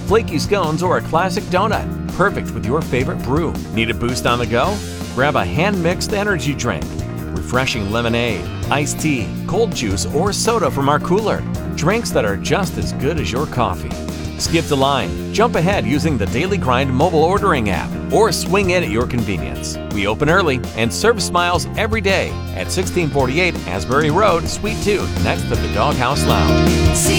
flaky scones, or a classic donut. Perfect with your favorite brew. Need a boost on the go? Grab a hand-mixed energy drink. Refreshing lemonade, iced tea, cold juice, or soda from our cooler. Drinks that are just as good as your coffee. Skip the line. Jump ahead using the Daily Grind mobile ordering app or swing in at your convenience. We open early and serve smiles every day at 1648 Asbury Road, Suite 2, next to the Doghouse Lounge.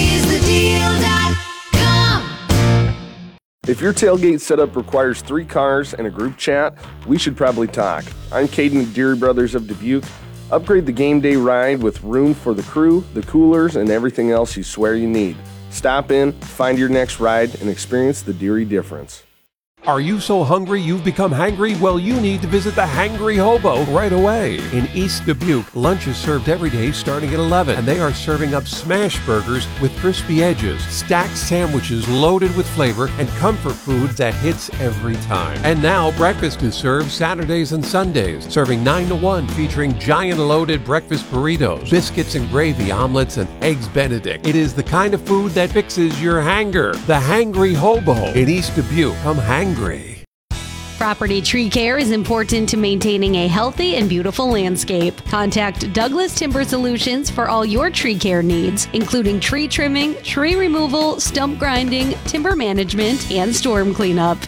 SeizTheDeal.com. If your tailgate setup requires 3 cars and a group chat, we should probably talk. I'm Caden at Deary Brothers of Dubuque. Upgrade the game day ride with room for the crew, the coolers, and everything else you swear you need. Stop in, find your next ride, and experience the Deary difference. Are you so hungry you've become hangry? Well, you need to visit the Hangry Hobo right away. In East Dubuque, lunch is served every day starting at 11, and they are serving up smash burgers with crispy edges, stacked sandwiches loaded with flavor, and comfort food that hits every time. And now breakfast is served Saturdays and Sundays, serving 9 to 1, featuring giant loaded breakfast burritos, biscuits and gravy, omelets, and eggs Benedict. It is the kind of food that fixes your hanger. The Hangry Hobo in East Dubuque. Come hangry. Property tree care is important to maintaining a healthy and beautiful landscape. Contact Douglas Timber Solutions for all your tree care needs, including tree trimming, tree removal, stump grinding, timber management, and storm cleanup.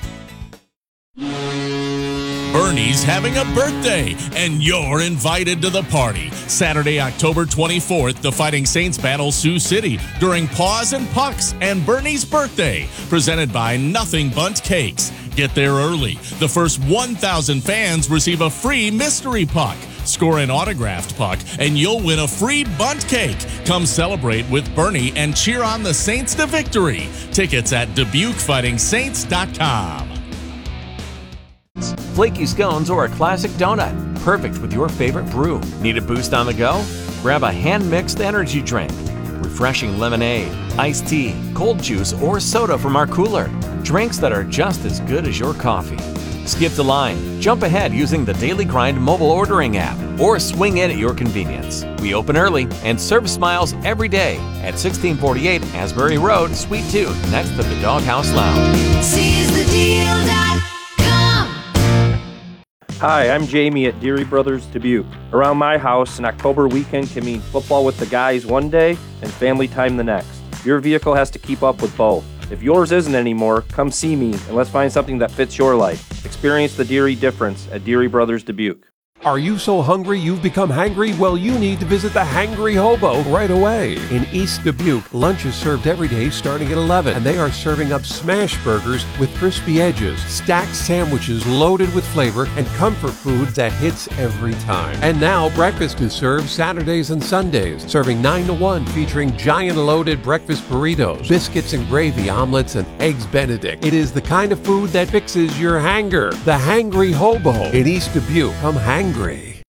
Bernie's having a birthday, and you're invited to the party. Saturday, October 24th, the Fighting Saints battle Sioux City during Paws and Pucks and Bernie's birthday, presented by Nothing Bundt Cakes. Get there early. The first 1,000 fans receive a free mystery puck. Score an autographed puck, and you'll win a free Bundt cake. Come celebrate with Bernie and cheer on the Saints to victory. Tickets at DubuqueFightingSaints.com. Flaky scones, or a classic donut. Perfect with your favorite brew. Need a boost on the go? Grab a hand-mixed energy drink. Refreshing lemonade, iced tea, cold juice, or soda from our cooler. Drinks that are just as good as your coffee. Skip the line. Jump ahead using the Daily Grind mobile ordering app or swing in at your convenience. We open early and serve smiles every day at 1648 Asbury Road, Suite 2, next to the Doghouse Lounge. SeizTheDeal.com. Hi, I'm Jamie at Deary Brothers Dubuque. Around my house, an October weekend can mean football with the guys one day and family time the next. Your vehicle has to keep up with both. If yours isn't anymore, come see me and let's find something that fits your life. Experience the Deary difference at Deary Brothers Dubuque. Are you so hungry you've become hangry? Well, you need to visit the Hangry Hobo right away. In East Dubuque, lunch is served every day starting at 11, and they are serving up smash burgers with crispy edges, stacked sandwiches loaded with flavor, and comfort food that hits every time. And now breakfast is served Saturdays and Sundays, serving 9 to 1, featuring giant loaded breakfast burritos, biscuits and gravy, omelets, and eggs Benedict. It is the kind of food that fixes your hanger. The Hangry Hobo in East Dubuque. Come hangry.